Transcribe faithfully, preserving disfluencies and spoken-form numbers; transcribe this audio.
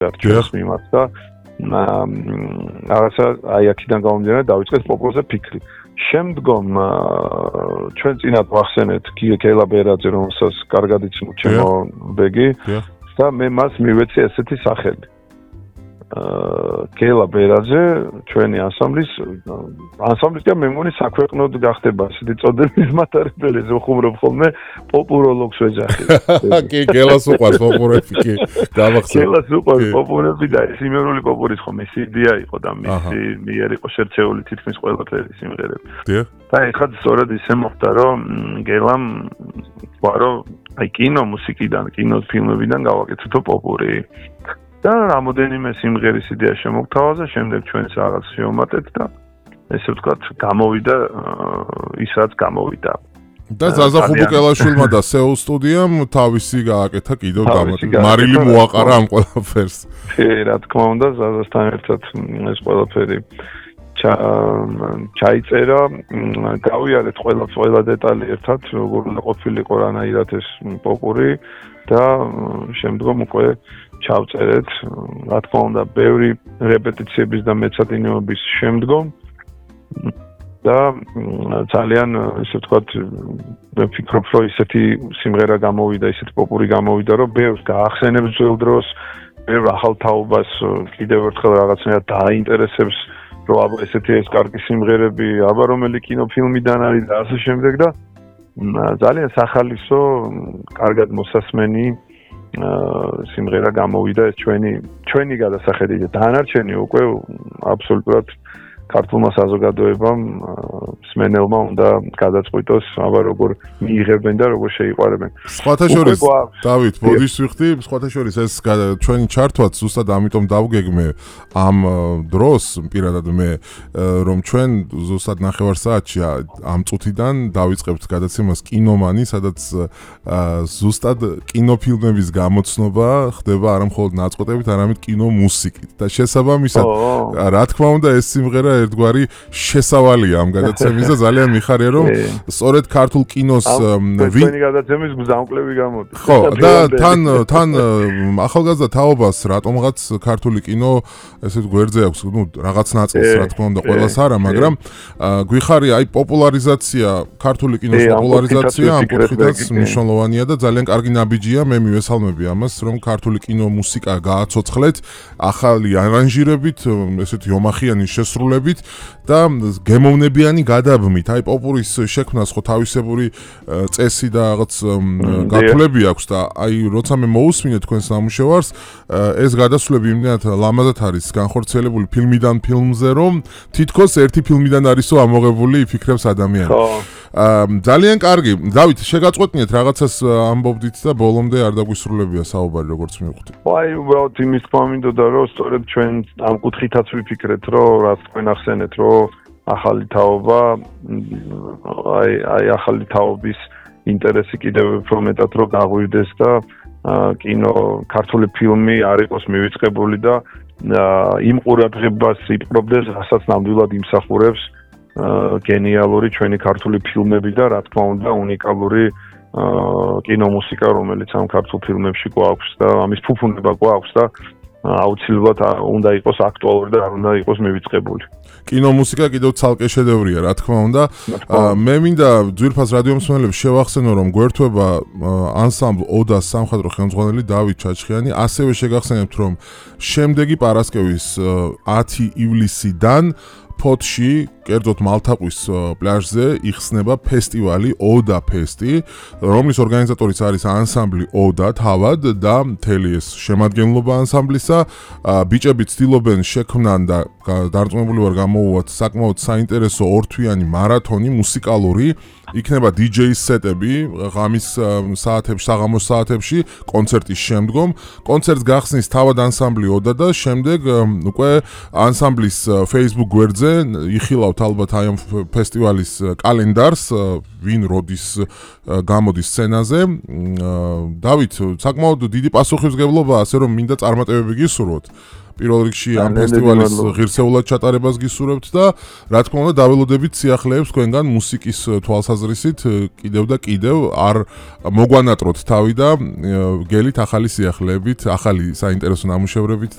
ჩვენს მიმართ და რაღაცა აი აქედან გამომდინარე დავიწყეთ პოპოზე ფიქრი. შემდგომ ჩვენ წინათ ვახსენეთ გიელა ბერაძე, რომელსაც კარგად იცნობ ჩემო ბეგი და მე მას მივეცი ესეთი სახელი. გიელა ბერაძე ჩვენი ანსამბლის ანსამბლის და მე მგონი საქვეყნოდ გახდება ესეთი წოდების მატარებელი ზოხუმრობ ხოლმე პოპულოლოგს ვეძახი. კი, გიელას უყვარს პოპულები კი დავახსენე. გიელას უყვარს პოპულები და სიმერული პოპულის ხოლმე სიდია იყო და მისი მიერ იყო შერჩეული თითქმის ყველაფერი სიმღერები. დიახ. და ეხლა სწორედ ისე მოხდა რომ გელამ ვთქვა რომ აი კინო მუსიკიდან, კინოფილმებიდან გავაკეთეთო პოპური. და რამოდენიმე სიმღერის იდეა შემოგთავაზა, შემდეგ ჩვენს რაღაც შევმატეთ და ესე ვთქვათ, გამოვიდა ის რაც გამოვიდა. და ზაზა ხუბუკელაშვილმა და სეულ სტუდიამ თავისი გააკეთა კიდევ გამატება. მარილი მოაყარა ამ ყველაფერს. კი, რა თქმა უნდა, ზაზასთან ერთად ეს ყველაფერი ჩაიწერა, გავიარეთ ყველა ყველა დეტალი ერთად, როგორ უნდა ყოფილიყო რანაირად ეს პოპური და შემდგომ უკვე ჩავწერეთ, რა თქმა უნდა, ბევრი რეპეტიციების და მეცადინეობის შემდგომ და ძალიან ესე ვთქვათ, მე ვფიქრობ, რომ ისეთი სიმღერა გამოვიდა, ისეთი პოპური გამოვიდა, რომ ბევრს გაახსენებს ძველ დროს, ბევრ ახალ თაობას კიდევ ერთხელ რაღაცნაირად დააინტერესებს, რომ აბა ესეთი ეს კარგი სიმღერები, აბა რომელი კინოფილმიდან არის და ასე შემდეგ და ძალიან სახალისო, კარგად მოსასმენი სიმღერა გამოვიდა ეს ჩვენი ჩვენი გადასახედი და დანარჩენი უკვე აბსოლუტურად ქართულმა საზოგადოებამ სმენელმა უნდა გადაწყვიტოს, აბა როგორ მიიღებენ და როგორ შეიყვარებენ. სხვათა შორის, დავით, ბოდიშს ვიხდი, სხვათა შორის ეს ჩვენი ჩართვაც ზუსტად ამიტომ დავგეგმე ამ დროს, პირადად მე, რომ ჩვენ ზუსტად ნახევარ საათში ამ წუთიდან დავიწყებთ გადაცემას კინომანი, სადაც ზუსტად კინოფილმების გამოცნობა ხდება არა მხოლოდ ნაწყვეტებით, არამედ კინომუსიკით. და შესაბამისად, რა თქმა უნდა, ეს სიმღერა ერთგვარი შესავალია ამ გადაცემის და ძალიან მიხარია რომ სწორედ ქართულ კინოს ვინი გადაცემის გზამკვლევი გამოდის. ხო, და თან თან ახალგაზრდა თაობას რატომღაც ქართული კინო ესეთ გვერდზე აქვს, ну, რაღაც ნაწილს რა თქმა უნდა ყველას არა, მაგრამ გვიხარია აი პოპულარიზაცია, ქართული კინოს პოპულარიზაცია ამ კუთხითაც მნიშვნელოვანია და ძალიან კარგი ნაბიჯია, მე მივესალმები ამას, რომ ქართული კინო მუსიკა გააცოცხლეთ ახალი არანჟირებით, ესეთი ომახიანი შესრულებით და გემოვნებიანი გადაბმით. აი პოპურის შექმნას ხო თავისებური წესი და რაღაც გათვლები აქვს და აი როცა მე მოусმინე თქვენს ნამუშევარს, ეს გადასვლები იმდენად ლამაზად არის განხორციელებული ფილმიდან ფილმზე, რომ თითქოს ერთი ფილმიდან არისო ამოღებული იფიქრებს ადამიანი. ძალიან კარგი. დავით, შეგაწყვეტნიეთ რაღაცას ამბობდით და ბოლომდე არ დაგვისრულებია საუბარი, როგორც მივხვდი. აი, უბრალოდ იმის თქმა მინდოდა, რომ სწორედ ჩვენ ამ კუთხითაც ვიფიქრეთ, რომ რაც თქვენ ახსენეთ, რომ ახალი თაობა, აი, აი ახალი თაობის ინტერესი კიდევ უფრო მეტად რომ გაღვივდეს და კინო, ქართული ფილმი არ იყოს მივიწყებული და იმ ყურადღებას იპყრობდეს, რასაც ნამდვილად იმსახურებს გენიალური ჩვენი ქართული ფილმები და რა თქმა უნდა უნიკალური კინომუსიკა, რომელიც ამ ქართულ ფილმებში გვაქვს და ამის ფუფუნება გვაქვს და აუცილებლად უნდა იყოს აქტუალური და არ უნდა იყოს მივიწყებული. კინომუსიკა კიდევ ცალკე შედევრია, რა თქმა უნდა. მე მინდა ძვირფას რადიომსმენელებს შევახსენო, რომ გვერდდება ანსამბლ ოდას სამხატვრო ხელმძღვანელი დავით ჩაჩხიანი, ასევე შეგახსენებთ, რომ შემდეგი პარასკევის ათი ივლისიდან ფოთში, კერძოდ მალთაყვის პლაჟზე იხსნება ფესტივალი ოდა ფესტი, რომლის ორგანიზატორიც არის ანსამბლი ოდა თავად და მთელი ეს შემადგენლობა ანსამბლისა. ბიჭები ცდილობენ შექმნან და დარწმუნებული ვარ გამოუვათ საკმაოდ საინტერესო ორთვიანი მარათონი მუსიკალური, იქნება დი-ჯეის სეტები ღამის საათებში, საღამოს საათებში, კონცერტის შემდგომ. კონცერტს გახსნის თავად ანსამბლი ოდა და შემდეგ უკვე ანსამბლის Facebook გვერდზე იხილავთ ალბათ აი ამ ფესტივალის კალენდარს, ვინ როდის გამოდის სცენაზე. დავით, საკმაოდ დიდი პასუხისმგებლობა, ასე რომ მინდა წარმატებები გისურვოთ. პირველ რიგში ამ ფესტივალის ღირსეულად ჩატარებას გისურვებთ და რა თქმა უნდა დაველოდებით სიახლეებს თქვენგან მუსიკის თვალსაზრისით კიდევ და კიდევ არ მოგვანატროთ თავი და გელით ახალი სიახლეებით, ახალი საინტერესო ნამუშევრებით